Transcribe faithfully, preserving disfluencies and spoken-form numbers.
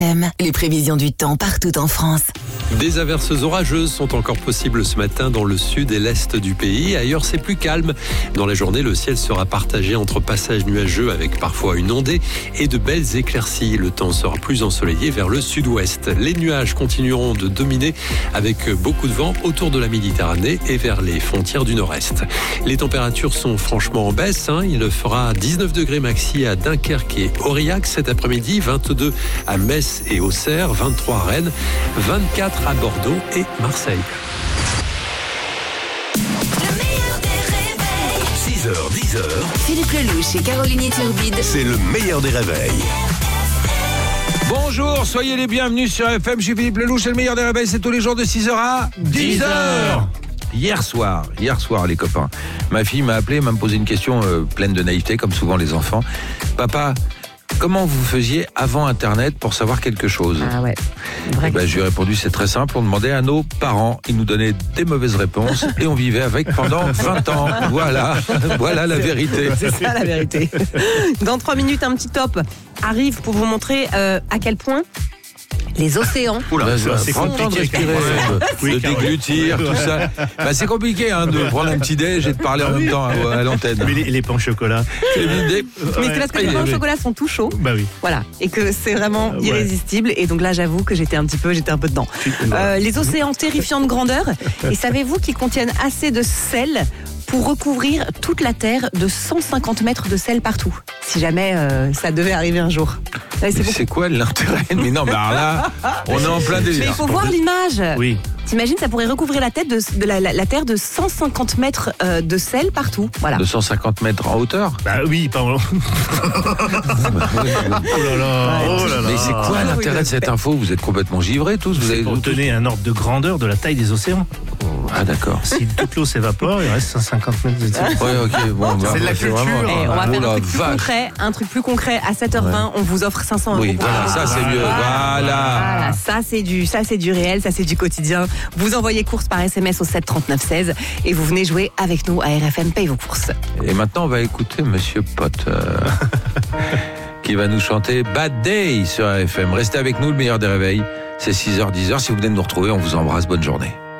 Les prévisions du temps partout en France. Des averses orageuses sont encore possibles ce matin dans le sud et l'est du pays. Ailleurs, c'est plus calme. Dans la journée, le ciel sera partagé entre passages nuageux avec parfois une ondée et de belles éclaircies. Le temps sera plus ensoleillé vers le sud-ouest. Les nuages continueront de dominer avec beaucoup de vent autour de la Méditerranée et vers les frontières du nord-est. Les températures sont franchement en baisse. Hein. Il fera dix-neuf degrés maxi à Dunkerque et Aurillac cet après-midi, vingt-deux à Metz et Auxerre, vingt-trois à Rennes, vingt-quatre à Bordeaux et Marseille. six heures, dix heures. Philippe Lelouch et Caroline Turbide. C'est le meilleur des réveils. Bonjour, soyez les bienvenus sur F M. Je suis Philippe Lelouch, c'est le meilleur des réveils. C'est tous les jours de six heures à dix heures. Hier soir, hier soir les copains, ma fille m'a appelé, m'a posé une question euh, pleine de naïveté, comme souvent les enfants. Papa, comment vous faisiez avant Internet pour savoir quelque chose ? Ah ouais. Vrai. Ben, je lui ai répondu, c'est très simple, on demandait à nos parents, ils nous donnaient des mauvaises réponses et on vivait avec pendant vingt ans. Voilà, voilà la vérité. C'est ça la vérité. Dans trois minutes, un petit top arrive pour vous montrer euh, à quel point les océans. Oula, c'est assez prendre le temps de compliqué. respirer, de, Oui, de Caroline. déglutir, tout ça. Ben, c'est compliqué hein, de prendre un petit déj et de parler en même temps à, à l'antenne. Mais les, les pains au chocolat. C'est une idée. Mais c'est parce que les Ouais, pains au ouais. chocolat sont tout chauds. Bah oui. Voilà. Et que c'est vraiment Ouais. irrésistible. Et donc là, j'avoue que j'étais un petit peu, j'étais un peu dedans. Euh, les océans terrifiants de grandeur. Et savez-vous qu'ils contiennent assez de sel pour recouvrir toute la Terre de cent cinquante mètres de sel partout, si jamais euh, ça devait arriver un jour. Ouais, c'est Mais beaucoup. c'est quoi l'intérêt ? Mais non, mais alors là, on est en plein Mais délire. il faut voir l'image. Oui. T'imagines, ça pourrait recouvrir la tête de, de la, la- la Terre de cent cinquante mètres euh, de sel partout. Voilà. De cent cinquante mètres en hauteur. Bah oui, pardon. Oh là là. Oh là là. Mais c'est quoi l'intérêt de cette info ? Vous êtes complètement givrés tous. Vous C'est avez pour donner un ordre de grandeur de la taille des océans. Ah d'accord. Si toute l'eau s'évapore, il reste cent cinquante mètres de Ouais, ok, bon, bah, C'est de la bah, culture. vraiment- Et on va Oh faire la un truc plus vache. concret, un truc plus concret à sept heures vingt. On vous offre cinq cents euros. Oui, pour voilà, aller ça voir. c'est mieux. Voilà. Voilà, ça c'est du, ça c'est du réel, ça c'est du quotidien. Vous envoyez courses par S M S au sept trente-neuf seize et vous venez jouer avec nous à R F M Paye vos courses. Et maintenant, on va écouter Monsieur Potter qui va nous chanter Bad Day sur R F M. Restez avec nous, le meilleur des réveils. C'est six heures dix heures. Si vous venez de nous retrouver, on vous embrasse. Bonne journée.